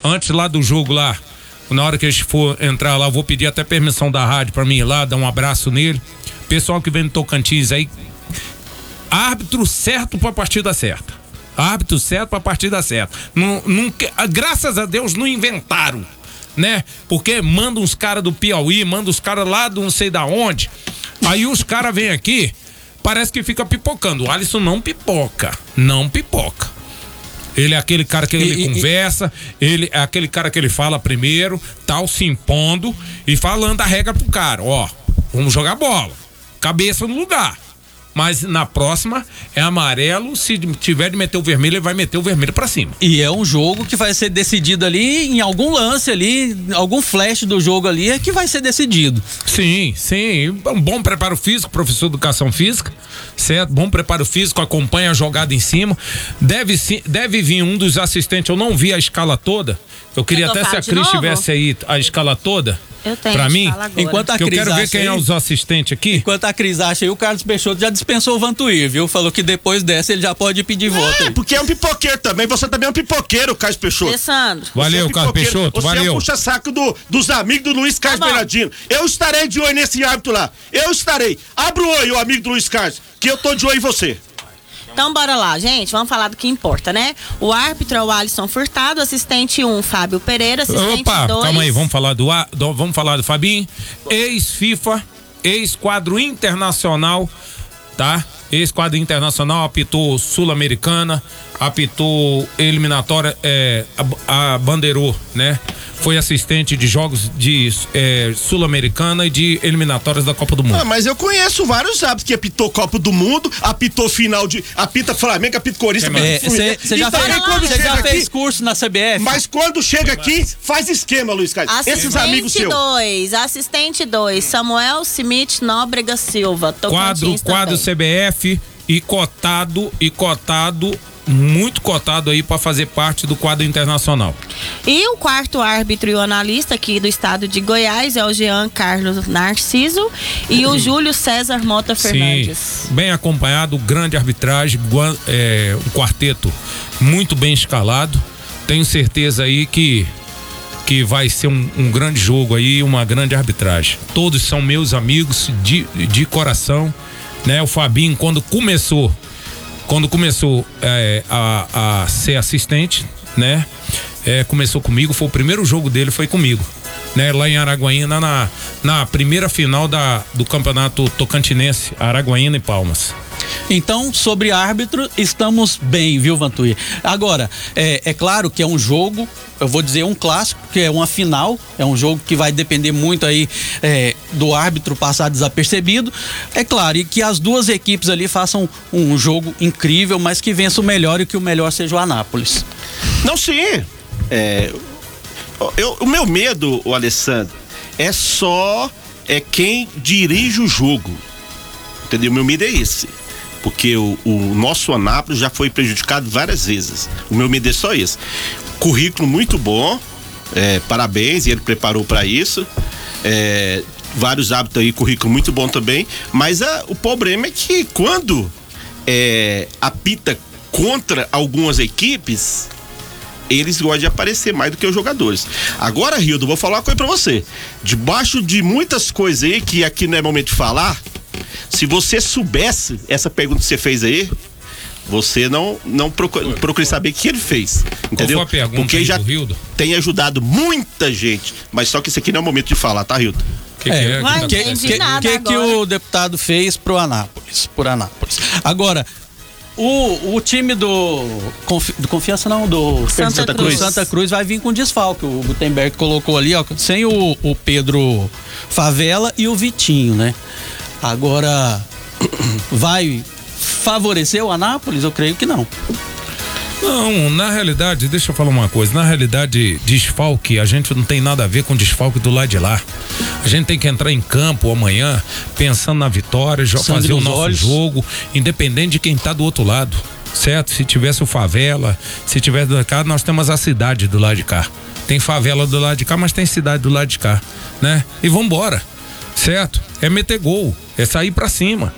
antes lá do jogo lá, na hora que eles for entrar lá, eu vou pedir até permissão da rádio pra mim ir lá, dar um abraço nele. Pessoal que vem do Tocantins aí, árbitro certo pra partida certa. Árbitro certo pra partida certa. Graças a Deus não inventaram, né? Porque manda uns caras do Piauí, manda os caras lá do não sei da onde. Aí os caras vêm aqui, parece que fica pipocando. O Alisson não pipoca. Ele é aquele cara que ele conversa, ele é aquele cara que ele fala primeiro, tal, se impondo e falando a regra pro cara. Ó, vamos jogar bola. Cabeça no lugar. Mas na próxima é amarelo, se tiver de meter o vermelho, ele vai meter o vermelho pra cima. E é um jogo que vai ser decidido ali em algum lance ali, algum flash do jogo ali é que vai ser decidido. Sim. Um bom preparo físico, professor de educação física, certo? Bom preparo físico, acompanha a jogada em cima. Deve vir um dos assistentes, eu não vi a escala toda. Eu queria até se a Cris tivesse aí a escala toda. Eu tenho pra mim, enquanto a Cris, eu quero ver quem é os assistentes aqui. Enquanto a Cris acha aí, o Carlos Peixoto já dispensou o Vantuir, viu? Falou que depois dessa ele já pode pedir voto. É, porque é um pipoqueiro também. Você também é um pipoqueiro, Carlos Peixoto. Alessandro. Valeu, Carlos Peixoto, valeu. Você é um puxa-saco dos amigos do Luiz Carlos Bernardino. Eu estarei de olho nesse árbitro lá. Eu estarei. Abra o olho, amigo do Luiz Carlos, que eu tô de olho em você. Então bora lá, gente, vamos falar do que importa, né? O árbitro é o Alisson Furtado, assistente 1, Fábio Pereira, assistente 2... Calma aí, vamos falar do Fabinho, ex-FIFA, ex-quadro internacional, tá? Ex-quadro internacional, apitou Sul-Americana, apitou eliminatória, bandeirou, né? Foi assistente de jogos de Sul-Americana e de eliminatórias da Copa do Mundo. Ah, mas eu conheço vários árbitros que apitou Copa do Mundo, apitou final de... apita Flamengo, apita Corinthians. Você já fez curso na CBF? Mas quando chega aqui, faz esquema, Luiz Carlos. Esses amigos seus. Assistente 2, Samuel Smith Nóbrega Silva. Quadro CBF e cotado, muito cotado aí para fazer parte do quadro internacional. E o quarto árbitro e o analista aqui do estado de Goiás é o Jean Carlos Narciso e o Júlio César Mota Fernandes. Sim, bem acompanhado, grande arbitragem, um quarteto muito bem escalado. Tenho certeza aí que vai ser um grande jogo aí, uma grande arbitragem. Todos são meus amigos de coração, né? O Fabinho, quando começou a ser assistente, né? Começou comigo, foi o primeiro jogo dele, foi comigo, né? Lá em Araguaína, na primeira final do campeonato tocantinense, Araguaína e Palmas. Então, sobre árbitro, estamos bem, viu, Vantuir? Agora, é claro que é um jogo, eu vou dizer um clássico, que é uma final, é um jogo que vai depender muito aí do árbitro passar desapercebido. É claro, e que as duas equipes ali façam um jogo incrível, mas que vença o melhor e que o melhor seja o Anápolis. Não, sim. O meu medo, o Alessandro, é só quem dirige o jogo. Entendeu? O meu medo é esse. Porque o nosso Anápolis já foi prejudicado várias vezes. O meu medo é só esse. Currículo muito bom, parabéns, e ele preparou para isso. Vários árbitros aí, currículo muito bom também. Mas o problema é que quando apita contra algumas equipes, eles gostam de aparecer mais do que os jogadores. Agora, Rildo, vou falar uma coisa pra você. Debaixo de muitas coisas aí, que aqui não é momento de falar, se você soubesse essa pergunta que você fez aí, você não procure saber o que ele fez, entendeu? Qual foi a pergunta? Porque já tem ajudado muita gente, mas só que isso aqui não é o momento de falar, tá, Rildo? Que o deputado fez pro Anápolis, por Anápolis. Agora, o time do Confiança não, do Santa Cruz vai vir com desfalque. O Gutenberg colocou ali, ó, sem o Pedro Favela e o Vitinho, né? Agora, vai favorecer o Anápolis? Eu creio que não. Não, na realidade, deixa eu falar uma coisa, na realidade, desfalque, a gente não tem nada a ver com desfalque do lado de lá. A gente tem que entrar em campo amanhã, pensando na vitória, fazer o nosso jogo, independente de quem tá do outro lado, certo? Se tivesse o Favela, se tivesse do lado de cá, nós temos a cidade do lado de cá. Tem favela do lado de cá, mas tem cidade do lado de cá, né? E vambora, certo? É meter gol, é sair pra cima,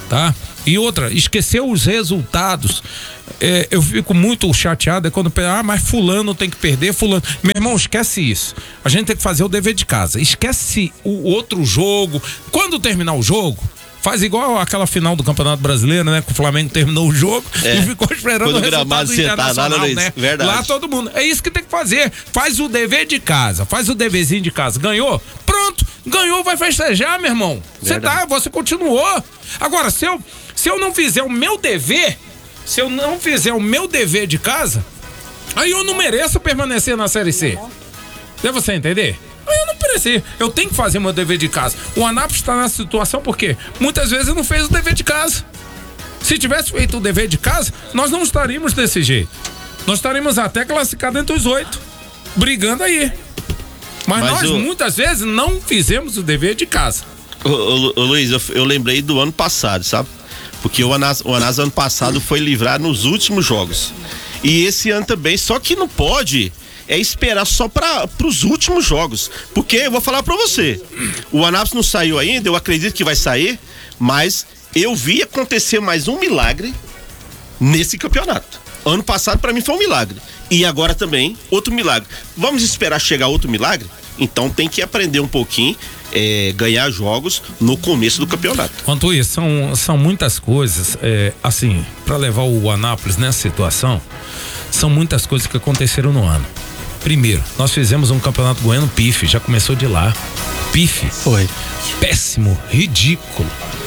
tá? E outra, esqueceu os resultados. Eu fico muito chateado quando mas fulano tem que perder, fulano. Meu irmão, esquece isso. A gente tem que fazer o dever de casa. Esquece o outro jogo. Quando terminar o jogo, faz igual aquela final do Campeonato Brasileiro, né? Que o Flamengo terminou o jogo e ficou esperando o resultado do Internacional, né? Verdade. Lá todo mundo. É isso que tem que fazer. Faz o dever de casa. Faz o deverzinho de casa. Ganhou? Pronto. Ganhou, vai festejar, meu irmão. Você continuou. Agora, se eu não fizer o meu dever, se eu não fizer o meu dever de casa, aí eu não mereço permanecer na Série C. Deve você entender? Aí eu não preciso. Eu tenho que fazer meu dever de casa. O Anápolis está nessa situação porque muitas vezes não fez o dever de casa. Se tivesse feito o dever de casa, nós não estaríamos desse jeito. Nós estaríamos até classificados entre os 8, brigando aí. Mas nós muitas vezes não fizemos o dever de casa. Ô Luiz, eu lembrei do ano passado, sabe? Porque o Anas ano passado foi livrar nos últimos jogos. E esse ano também, só que não pode esperar só para os últimos jogos. Porque eu vou falar para você, o Anápolis não saiu ainda, eu acredito que vai sair, mas eu vi acontecer mais um milagre nesse campeonato. Ano passado para mim foi um milagre. E agora também, outro milagre. Vamos esperar chegar outro milagre? Então tem que aprender um pouquinho, ganhar jogos no começo do campeonato. Quanto isso, são muitas coisas, assim, para levar o Anápolis nessa situação, são muitas coisas que aconteceram no ano. Primeiro, nós fizemos um campeonato goiano pife, já começou de lá. Pife. Foi. Péssimo, ridículo.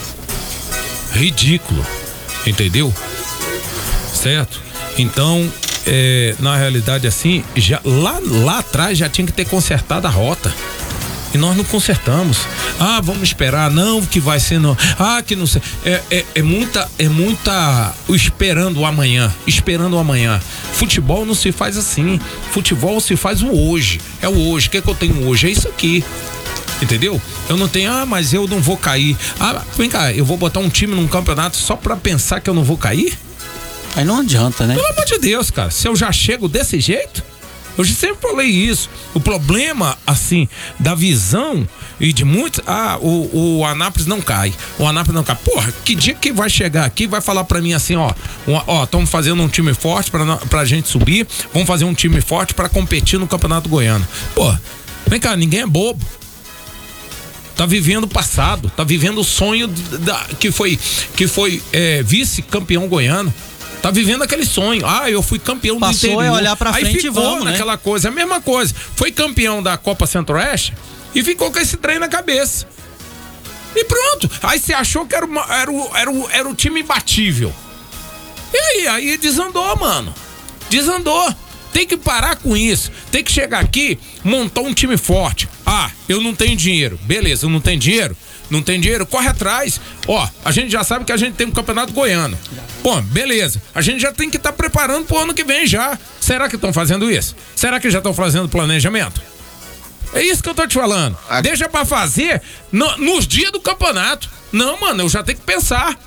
Entendeu? Certo? Então, na realidade, assim, já, lá atrás já tinha que ter consertado a rota. E nós não consertamos. Vamos esperar, não, que vai ser não. Que não sei. É muita esperando o amanhã. Futebol não se faz assim. Futebol se faz o hoje. É o hoje. O que eu tenho hoje? É isso aqui. Entendeu? Eu não tenho, mas eu não vou cair. Vem cá, eu vou botar um time num campeonato só pra pensar que eu não vou cair? Aí não adianta, né? Pelo amor de Deus, cara. Se eu já chego desse jeito, eu sempre falei isso. O problema, assim, da visão e de muitos, o Anápolis não cai. Porra, que dia que vai chegar aqui e vai falar pra mim assim, estamos fazendo um time forte pra gente subir, vamos fazer um time forte pra competir no Campeonato Goiano. Porra, vem cá, ninguém é bobo. Tá vivendo o passado, tá vivendo o sonho que foi vice-campeão goiano. Tá vivendo aquele sonho. Eu fui campeão do interior. Passou a olhar pra frente. Aí ficou e vamos, naquela, né? Coisa, a mesma coisa. Foi campeão da Copa Centro-Oeste e ficou com esse trem na cabeça. E pronto. Aí você achou que era o time imbatível. E aí desandou, mano. Desandou. Tem que parar com isso. Tem que chegar aqui, montar um time forte. Eu não tenho dinheiro. Beleza, não tem dinheiro? Não tem dinheiro? Corre atrás. A gente já sabe que a gente tem um campeonato goiano. Pô, beleza. A gente já tem que estar preparando pro ano que vem já. Será que estão fazendo isso? Será que já estão fazendo planejamento? É isso que eu tô te falando. Deixa pra fazer nos dias do campeonato. Não, mano, eu já tenho que pensar.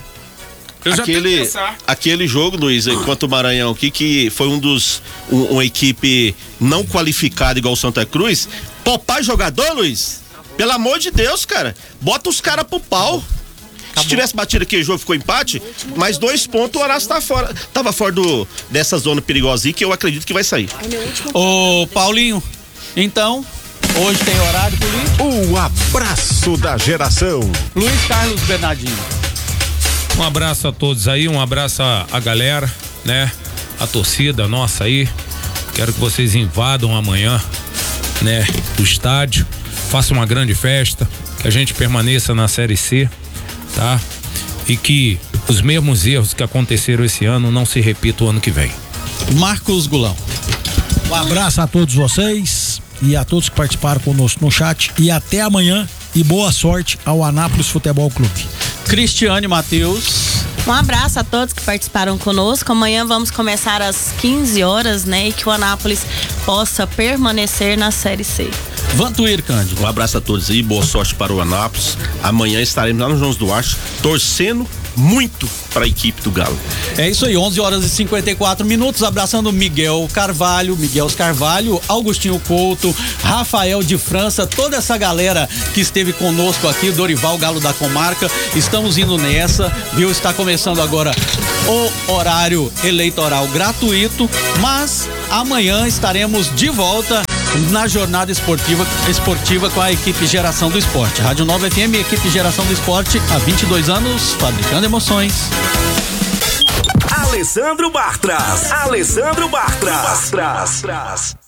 Aquele jogo, Luiz, enquanto o Maranhão aqui, que foi uma equipe não qualificada igual o Santa Cruz, poupar jogador, Luiz, pelo amor de Deus, cara, bota os caras pro pau. Acabou. Se tivesse batido aquele jogo, ficou empate, mais 2 pontos, o Anápolis tava fora dessa zona perigosa aí, que eu acredito que vai sair. Ô, Paulinho, então, hoje tem horário pro Luiz? O abraço da geração. Luiz Carlos Bernardino. Um abraço a todos aí, um abraço a galera, né? A torcida nossa aí. Quero que vocês invadam amanhã, né? O estádio, façam uma grande festa, que a gente permaneça na Série C, tá? E que os mesmos erros que aconteceram esse ano não se repitam o ano que vem. Marcos Gulão. Um abraço a todos vocês e a todos que participaram conosco no chat e até amanhã e boa sorte ao Anápolis Futebol Clube. Cristiane Matheus. Um abraço a todos que participaram conosco. Amanhã vamos começar às 15 horas, né? E que o Anápolis possa permanecer na Série C. Vantuir Cândido. Um abraço a todos aí, boa sorte para o Anápolis. Amanhã estaremos lá no João Duarte, torcendo muito para a equipe do Galo. É isso aí, 11 horas e 54 minutos, abraçando Miguel Carvalho, Augustinho Couto, Rafael de França, toda essa galera que esteve conosco aqui, Dorival Galo da Comarca, estamos indo nessa, viu? Está começando agora o horário eleitoral gratuito, mas amanhã estaremos de volta na jornada esportiva com a equipe Geração do Esporte. Rádio Nova FM, equipe Geração do Esporte, há 22 anos, fabricando emoções. Alessandro Bartras.